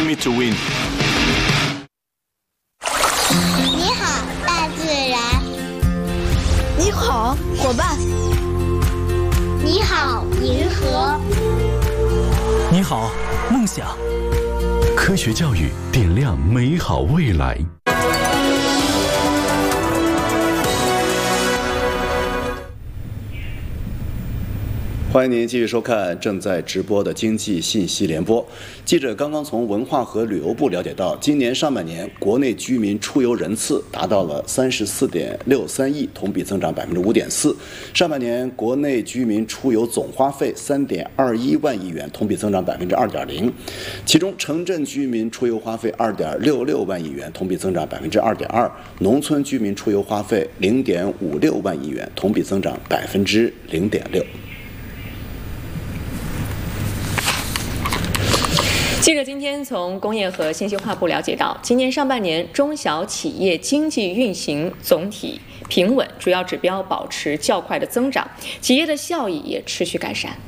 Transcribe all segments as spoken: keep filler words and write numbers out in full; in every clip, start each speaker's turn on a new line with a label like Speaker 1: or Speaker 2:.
Speaker 1: me to win.
Speaker 2: 你好，大自然。
Speaker 3: 你好，伙伴。
Speaker 2: 你好，银河。
Speaker 4: 你好，梦想。
Speaker 5: 科学教育点亮美好未来。
Speaker 6: 欢迎您继续收看正在直播的经济信息联播。记者刚刚从文化和旅游部了解到，今年上半年国内居民出游人次达到了三十四点六三亿，同比增长百分之五点四。上半年国内居民出游总花费三点二一万亿元，同比增长百分之二点零。其中，城镇居民出游花费二点六六万亿元，同比增长百分之二点二；农村居民出游花费零点五六万亿元，同比增长百分之零点六。
Speaker 7: 记者今天从工业和信息化部了解到，今年上半年中小企业经济运行总体平稳，主要指标保持较快的增长，企业的效益也持续改善。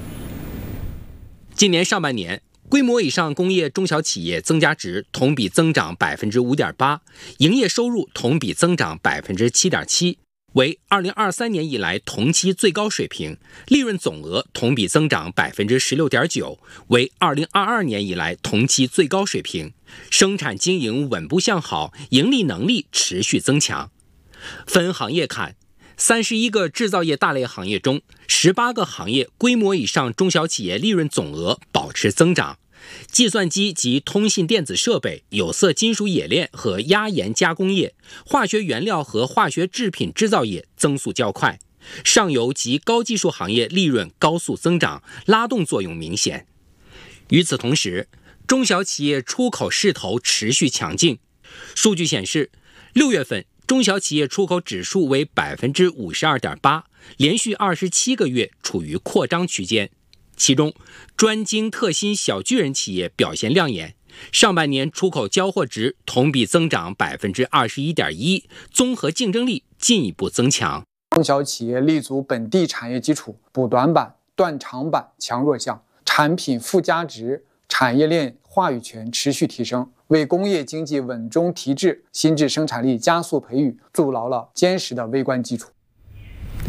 Speaker 8: 今年上半年，规模以上工业中小企业增加值同比增长百分之五点八，营业收入同比增长百分之七点七。为二零二三年以来同期最高水平，利润总额同比增长百分之十六点九，为二零二二年以来同期最高水平。生产经营稳步向好，盈利能力持续增强。分行业看，三十一个制造业大类行业中，十八个行业规模以上中小企业利润总额保持增长。计算机及通信电子设备、有色金属冶炼和压延加工业、化学原料和化学制品制造业增速较快，上游及高技术行业利润高速增长，拉动作用明显。与此同时，中小企业出口势头持续强劲。数据显示，六月份中小企业出口指数为百分之五十二点八，连续二十七个月处于扩张区间。其中，专精特新小巨人企业表现亮眼，上半年出口交货值同比增长百分之二十一点一，综合竞争力进一步增强。
Speaker 9: 中小企业立足本地产业基础，补短板、断长板、强弱项，产品附加值、产业链话语权持续提升，为工业经济稳中提质、新质生产力加速培育筑牢了坚实的微观基础。